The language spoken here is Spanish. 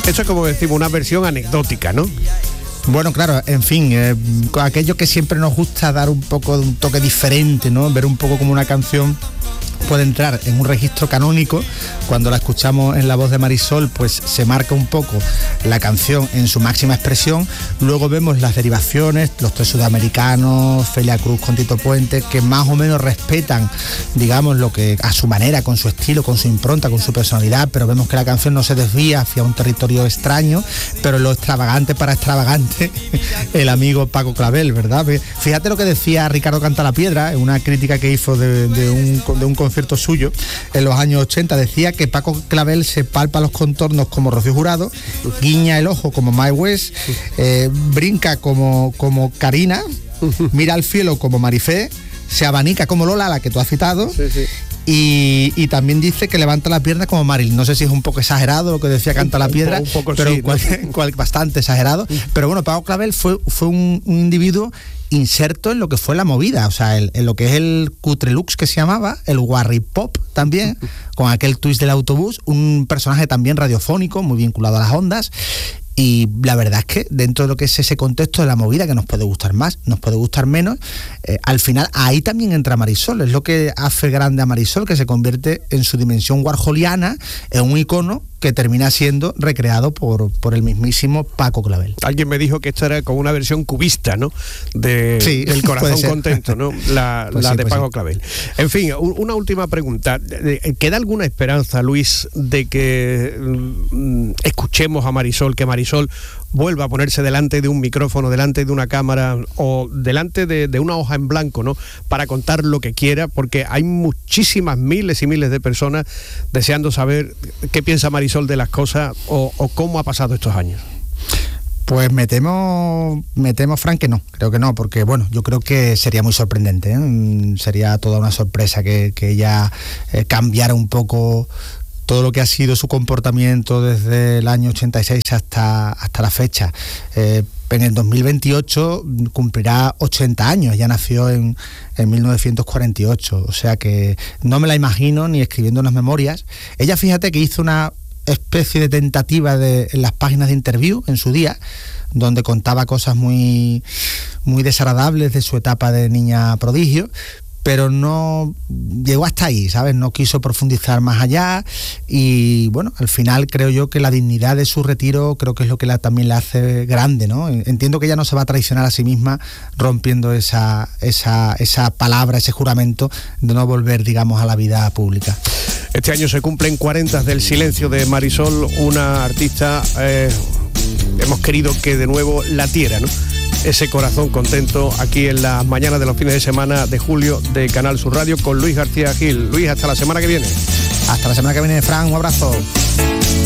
Eso es como decimos, una versión anecdótica, ¿no? Bueno, claro, en fin, aquello que siempre nos gusta dar un poco de un toque diferente, ¿no? Ver un poco como una canción puede entrar en un registro canónico. Cuando la escuchamos en la voz de Marisol, pues se marca un poco la canción en su máxima expresión. Luego vemos las derivaciones, los tres sudamericanos, Celia Cruz con Tito Puente, que más o menos respetan, digamos, lo que a su manera, con su estilo, con su impronta, con su personalidad, pero vemos que la canción no se desvía hacia un territorio extraño, pero lo extravagante para extravagante, el amigo Paco Clavel, ¿verdad? Fíjate lo que decía Ricardo Cantalapiedra en una crítica que hizo de un concierto suyo en los años 80. Decía que Paco Clavel se palpa los contornos como Rocío Jurado, guiña el ojo como Mae West, brinca como Karina, mira al cielo como Marifé, se abanica como Lola, la que tú has citado. Sí, sí. Y también dice que levanta la pierna como Marilyn. No sé si es un poco exagerado lo que decía Cantalapiedra, pero sí, bastante exagerado. Pero bueno, Paco Clavel fue un individuo inserto en lo que fue la movida, o sea, en lo que es el cutrelux que se llamaba, el Warri Pop también, con aquel twist del autobús, un personaje también radiofónico, muy vinculado a las ondas. Y la verdad es que dentro de lo que es ese contexto de la movida, que nos puede gustar más, nos puede gustar menos, al final ahí también entra Marisol. Es lo que hace grande a Marisol, que se convierte en su dimensión warholiana, en un icono que termina siendo recreado por el mismísimo Paco Clavel. Alguien me dijo que esto era como una versión cubista, ¿no? De El corazón contento, ¿no? La de Paco Clavel. En fin, una última pregunta. ¿Queda alguna esperanza, Luis, de que escuchemos a Marisol, que Marisol vuelva a ponerse delante de un micrófono, delante de una cámara o delante de una hoja en blanco, ¿no? Para contar lo que quiera, porque hay muchísimas, miles y miles de personas deseando saber qué piensa Marisol de las cosas o cómo ha pasado estos años? Pues me temo, Fran, que no, creo que no, porque bueno, yo creo que sería muy sorprendente, ¿eh? Sería toda una sorpresa que ella cambiara un poco todo lo que ha sido su comportamiento desde el año 86 hasta la fecha. En el 2028 cumplirá 80 años, ya nació en 1948, o sea que no me la imagino ni escribiendo unas memorias. Ella, fíjate que hizo una especie de tentativa en las páginas de interview en su día, donde contaba cosas muy, muy desagradables de su etapa de niña prodigio, pero no llegó hasta ahí, ¿sabes? No quiso profundizar más allá y bueno, al final creo yo que la dignidad de su retiro creo que es lo que también la hace grande, ¿no? Entiendo que ella no se va a traicionar a sí misma rompiendo esa palabra, ese juramento de no volver, digamos, a la vida pública. Este año se cumplen 40 del silencio de Marisol, una artista, hemos querido que de nuevo latiera, ¿no? Ese corazón contento aquí en las mañanas de los fines de semana de julio de Canal Sur Radio con Luis García Gil. Luis, hasta la semana que viene. Hasta la semana que viene, Fran, un abrazo.